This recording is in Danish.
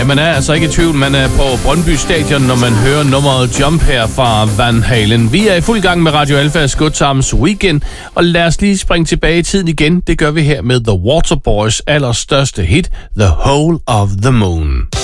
man er altså ikke i tvivl. Man er på Brøndby Stadion, når man hører nummeret Jump her fra Van Halen. Vi er i fuld gang med Radio Alfas Good Times Weekend, og lad os lige springe tilbage i tiden igen. Det gør vi her med The Waterboys allerstørste hit, The Hole of the Moon.